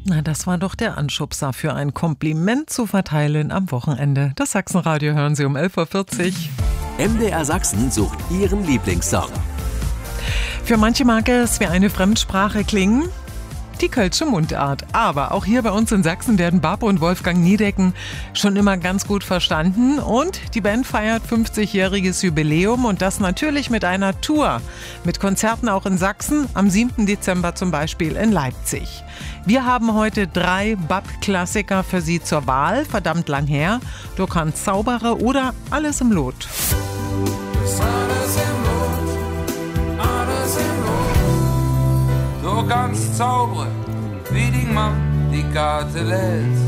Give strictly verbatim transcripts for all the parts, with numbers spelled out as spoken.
Na, das war doch der Anschubser für ein Kompliment zu verteilen am Wochenende. Das Sachsenradio hören Sie um elf Uhr vierzig. M D R Sachsen sucht Ihren Lieblingssong. Für manche mag es wie eine Fremdsprache klingen, die kölsche Mundart. Aber auch hier bei uns in Sachsen werden Bab und Wolfgang Niedecken schon immer ganz gut verstanden. Und die Band feiert fünfzigjähriges Jubiläum und das natürlich mit einer Tour. Mit Konzerten auch in Sachsen, am siebten Dezember zum Beispiel in Leipzig. Wir haben heute drei Bab-Klassiker für Sie zur Wahl. Verdammt lang her, Du kannst zaubere oder Alles im Lot. Das alles im Lot, alles im Lot. Du kannst zaubern, wie die Mann die Karte lädt.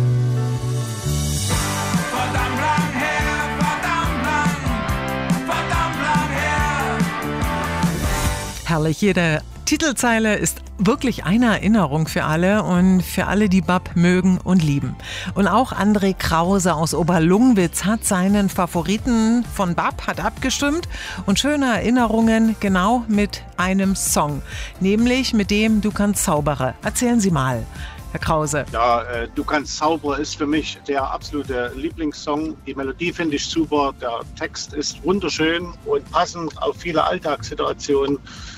Verdammt lang her, verdammt lang, verdammt lang her. Herrlich, jede Titelzeile ist wirklich eine Erinnerung für alle und für alle, die Bab mögen und lieben. Und auch André Krause aus Oberlungwitz hat seinen Favoriten von Bab hat abgestimmt und schöne Erinnerungen genau mit einem Song, nämlich mit dem Du kannst zaubere. Erzählen Sie mal, Herr Krause. Ja, äh, Du kannst zaubere ist für mich der absolute Lieblingssong. Die Melodie finde ich super, der Text ist wunderschön und passend auf viele Alltagssituationen.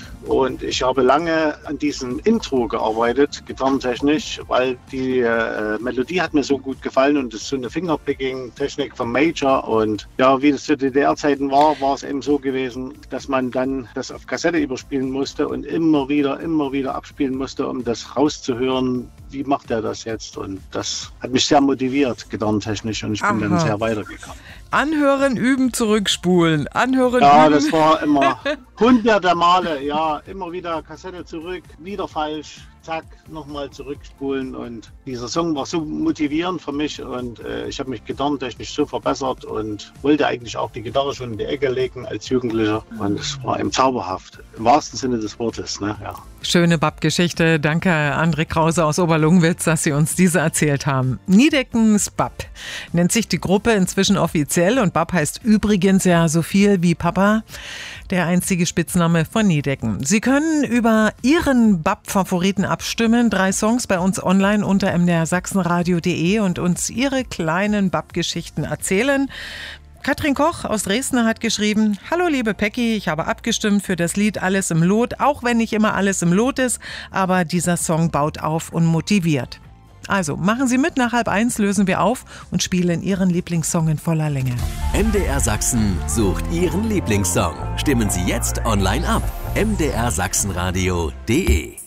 Und ich habe lange an diesem Intro gearbeitet, gitarrentechnisch, weil die äh, Melodie hat mir so gut gefallen und es ist so eine Fingerpicking-Technik vom Major. Und ja, wie das zu D D R-Zeiten war, war es eben so gewesen, dass man dann das auf Kassette überspielen musste und immer wieder, immer wieder abspielen musste, um das rauszuhören, wie macht er das jetzt. Und das hat mich sehr motiviert, gitarrentechnisch, und ich bin Aha. dann sehr weitergekommen. Anhören, üben, zurückspulen. Anhören, Ja, üben. das war immer hunderte Male, ja, immer wieder Kassette zurück, wieder falsch, zack, nochmal zurückspulen. Und dieser Song war so motivierend für mich und äh, ich habe mich gitarrentechnisch so verbessert und wollte eigentlich auch die Gitarre schon in die Ecke legen als Jugendlicher. Und es war eben zauberhaft, im wahrsten Sinne des Wortes, ne, ja. Schöne Bab-Geschichte. Danke, André Krause aus Oberlungwitz, dass Sie uns diese erzählt haben. Niedeckens Bab nennt sich die Gruppe inzwischen offiziell und Bab heißt übrigens ja so viel wie Papa, der einzige Spitzname von Niedecken. Sie können über Ihren Bab-Favoriten abstimmen. Drei Songs bei uns online unter m d r sachsenradio punkt d e und uns Ihre kleinen Bab-Geschichten erzählen. Katrin Koch aus Dresden hat geschrieben: Hallo liebe Pecki, ich habe abgestimmt für das Lied Alles im Lot, auch wenn nicht immer alles im Lot ist, aber dieser Song baut auf und motiviert. Also machen Sie mit, nach halb eins lösen wir auf und spielen Ihren Lieblingssong in voller Länge. M D R Sachsen sucht Ihren Lieblingssong. Stimmen Sie jetzt online ab. m d r sachsenradio punkt d e